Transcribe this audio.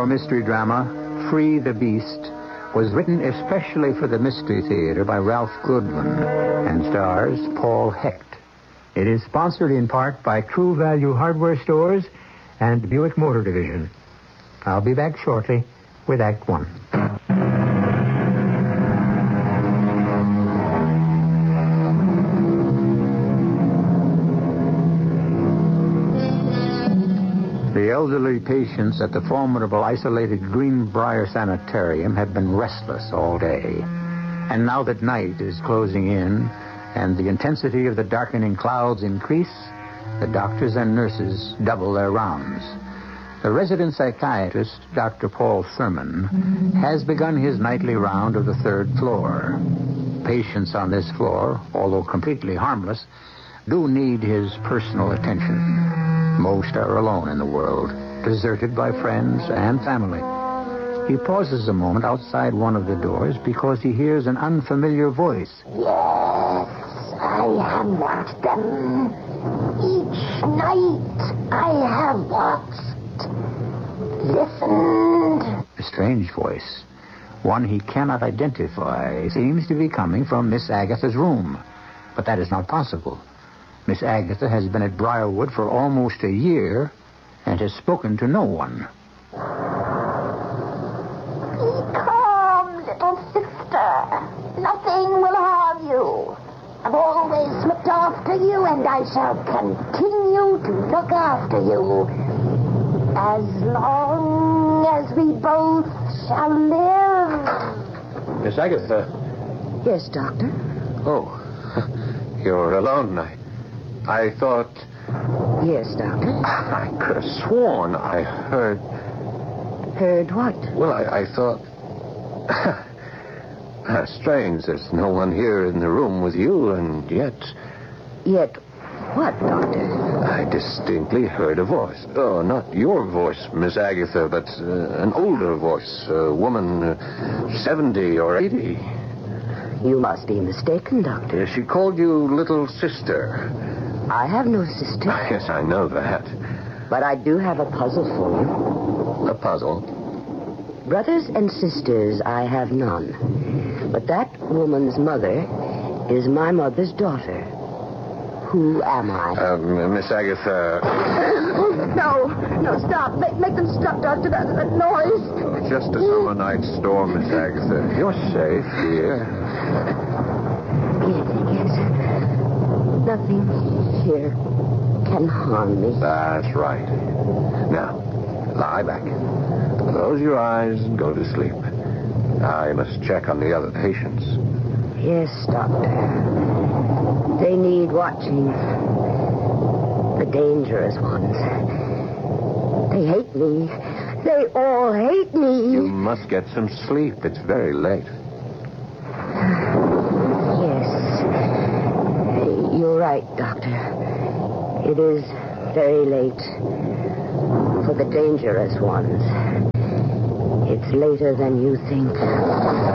Our mystery drama, Free the Beast, was written especially for the Mystery Theater by Ralph Goodwin and stars Paul Hecht. It is sponsored in part by True Value Hardware Stores and Buick Motor Division. I'll be back shortly with Act One. The elderly patients at the formidable isolated Greenbrier Sanitarium have been restless all day. And now that night is closing in and the intensity of the darkening clouds increase, the doctors and nurses double their rounds. The resident psychiatrist, Dr. Paul Thurman, has begun his nightly round of the third floor. Patients on this floor, although completely harmless, do need his personal attention. Most are alone in the world, deserted by friends and family. He pauses a moment outside one of the doors because he hears an unfamiliar voice. Yes, I have watched them. Each night I have watched, listened. A strange voice, one he cannot identify, seems to be coming from Miss Agatha's room. But that is not possible. Miss Agatha has been at Briarwood for almost a year and has spoken to no one. Be calm, little sister. Nothing will harm you. I've always looked after you, and I shall continue to look after you as long as we both shall live. Miss Agatha. Yes, Doctor? Oh, you're alone. I thought... Yes, Doctor. I could have sworn I heard... Heard what? Well, I thought... Strange, there's no one here in the room with you, and yet... Yet what, Doctor? I distinctly heard a voice. Oh, not your voice, Miss Agatha, but an older voice. A woman, 70 or 80. You must be mistaken, Doctor. She called you little sister. I have no sister. Yes, I know that. But I do have a puzzle for you. A puzzle? Brothers and sisters, I have none. But that woman's mother is my mother's daughter. Who am I? Miss Agatha... No, stop. Make them stop, Doctor. That noise. Just a summer night storm, Miss Agatha. You're safe here. Yes. Nothing here can harm me. That's right. Now, lie back. Close your eyes and go to sleep. I must check on the other patients. Yes, Doctor. They need watching. The dangerous ones. They hate me. They all hate me. You must get some sleep. It's very late. Yes. You're right, Doctor. It is very late. For the dangerous ones. It's later than you think.